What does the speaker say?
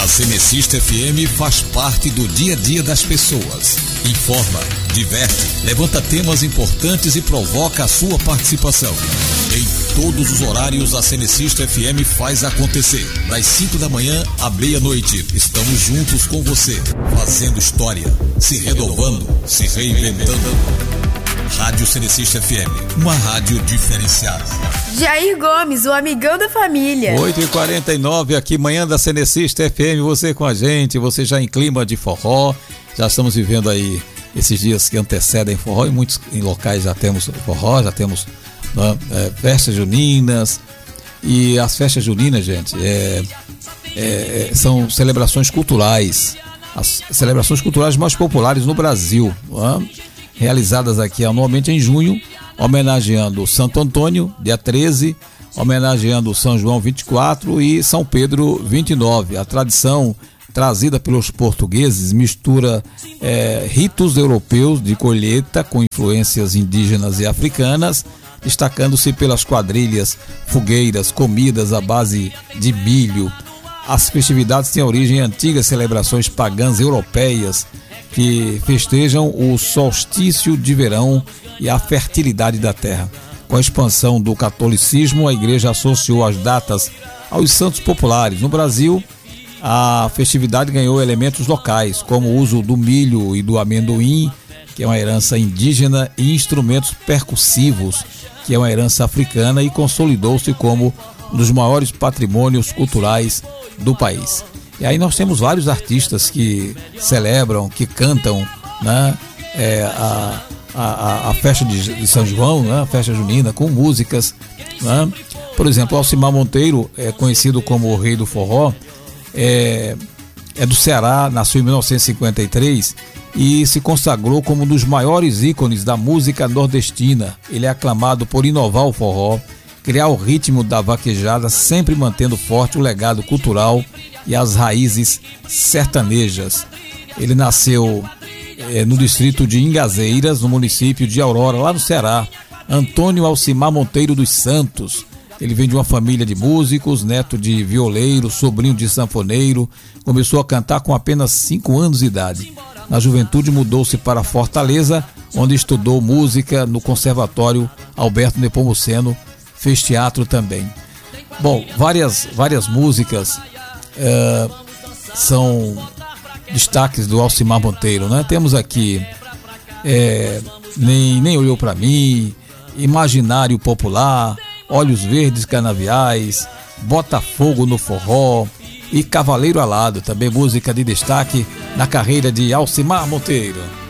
A Cenecista FM faz parte do dia a dia das pessoas. Informa, diverte, levanta temas importantes e provoca a sua participação. Em todos os horários, a Cenecista FM faz acontecer. Das 5 da manhã à meia-noite, estamos juntos com você, fazendo história, se renovando, se reinventando. Rádio Cenecista FM, uma rádio diferenciada. Jair Gomes, o amigão da família. 8h49 aqui, manhã da Cenecista FM, você com a gente, você já em clima de forró. Já estamos vivendo aí esses dias que antecedem forró, em locais já temos forró, já temos festas juninas. E as festas juninas, gente, são celebrações culturais, as celebrações culturais mais populares no Brasil, realizadas aqui anualmente em junho, homenageando Santo Antônio, dia 13, homenageando São João 24 e São Pedro 29. A tradição trazida pelos portugueses mistura ritos europeus de colheita com influências indígenas e africanas, destacando-se pelas quadrilhas, fogueiras, comidas à base de milho. As festividades têm origem em antigas celebrações pagãs europeias que festejam o solstício de verão e a fertilidade da terra. Com a expansão do catolicismo, a igreja associou as datas aos santos populares. No Brasil, a festividade ganhou elementos locais, como o uso do milho e do amendoim, que é uma herança indígena, e instrumentos percussivos, que é uma herança africana, e consolidou-se como um dos maiores patrimônios culturais do país. E aí nós temos vários artistas que celebram, que cantam, né, a festa de São João, né, a festa junina, com músicas, né? Por exemplo, Alcimar Monteiro, conhecido como o Rei do Forró, é do Ceará, nasceu em 1953 e se consagrou como um dos maiores ícones da música nordestina. Ele é aclamado por inovar o forró, criar o ritmo da vaquejada, sempre mantendo forte o legado cultural e as raízes sertanejas. Ele nasceu no distrito de Ingazeiras, no município de Aurora, lá no Ceará. Antônio Alcimar Monteiro dos Santos. Ele vem de uma família de músicos, neto de violeiro, sobrinho de sanfoneiro. Começou a cantar com apenas 5 anos de idade. Na juventude mudou-se para Fortaleza, onde estudou música no Conservatório Alberto Nepomuceno. Fez teatro também. Bom, várias músicas são destaques do Alcimar Monteiro, né? Temos aqui Nem Olhou Pra Mim, Imaginário Popular, Olhos Verdes Canaviais, Botafogo no Forró e Cavaleiro Alado, também música de destaque na carreira de Alcimar Monteiro.